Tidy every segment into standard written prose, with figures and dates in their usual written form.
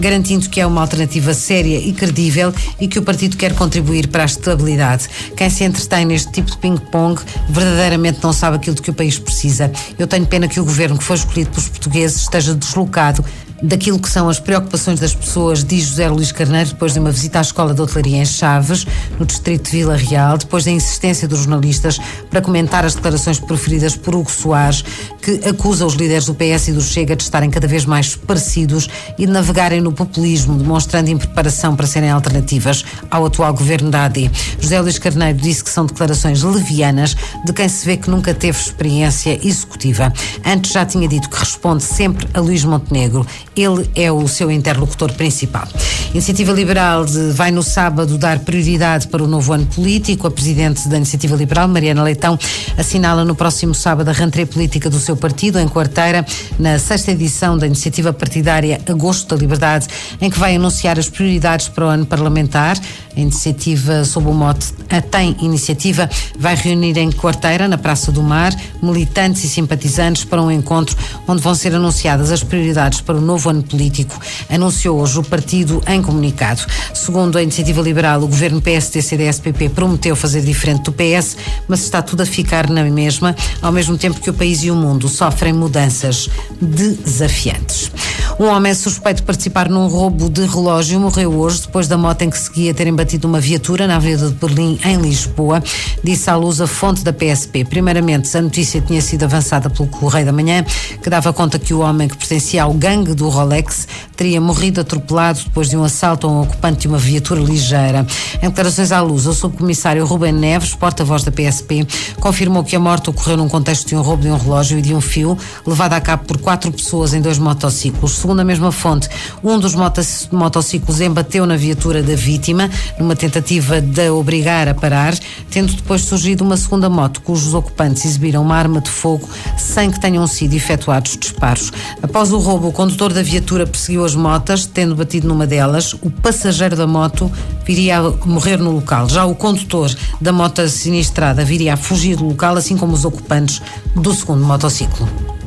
garantindo que é uma alternativa séria e credível e que o partido quer contribuir para a estabilidade. Quem se entretém neste tipo de ping-pong verdadeiramente não sabe aquilo de que o país precisa. Eu tenho pena que o governo que foi escolhido pelos portugueses esteja deslocado daquilo que são as preocupações das pessoas, diz José Luís Carneiro, depois de uma visita à escola de hotelaria em Chaves, no distrito de Vila Real, depois da insistência dos jornalistas para comentar as declarações proferidas por Hugo Soares, que acusa os líderes do PS e do Chega de estarem cada vez mais parecidos e de navegarem no populismo, demonstrando impreparação para serem alternativas ao atual governo da AD. José Luís Carneiro disse que são declarações levianas de quem se vê que nunca teve experiência executiva. Antes já tinha dito que responde sempre a Luís Montenegro. Ele é o seu interlocutor principal. Iniciativa Liberal vai no sábado dar prioridade para o novo ano político. A presidente da Iniciativa Liberal, Mariana Leitão, assinala no próximo sábado a rentrée política do seu partido, em Quarteira, na 6ª edição da Iniciativa Partidária Agosto da Liberdade, em que vai anunciar as prioridades para o ano parlamentar. A iniciativa, sob o mote A Tem Iniciativa, vai reunir em Quarteira, na Praça do Mar, militantes e simpatizantes para um encontro onde vão ser anunciadas as prioridades para o novo ano político, anunciou hoje o partido em comunicado. Segundo a Iniciativa Liberal, o governo PSD-CDS-PP prometeu fazer diferente do PS, mas está tudo a ficar na mesma, ao mesmo tempo que o país e o mundo sofrem mudanças desafiantes. Um homem suspeito de participar num roubo de relógio morreu hoje depois da moto em que seguia terem batido uma viatura na Avenida de Berlim, em Lisboa, disse à luz a fonte da PSP. Primeiramente, a notícia tinha sido avançada pelo Correio da Manhã, que dava conta que o homem que pertencia ao gangue do Rolex teria morrido atropelado depois de um assalto a um ocupante de uma viatura ligeira. Em declarações à luz, o subcomissário Rubem Neves, porta-voz da PSP, confirmou que a morte ocorreu num contexto de um roubo de um relógio e de um fio, levado a cabo por 4 pessoas em 2 motociclos. Segundo a mesma fonte, um dos motociclos embateu na viatura da vítima, numa tentativa de a obrigar a parar, tendo depois surgido uma segunda moto, cujos ocupantes exibiram uma arma de fogo sem que tenham sido efetuados disparos. Após o roubo, o condutor da viatura perseguiu as motas, tendo batido numa delas. O passageiro da moto viria a morrer no local. Já o condutor da moto sinistrada viria a fugir do local, assim como os ocupantes do segundo motociclo.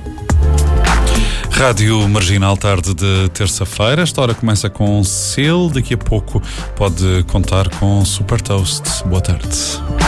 Rádio Marginal, tarde de terça-feira. Esta hora começa com Sale. Daqui a pouco pode contar com Super Toast. Boa tarde.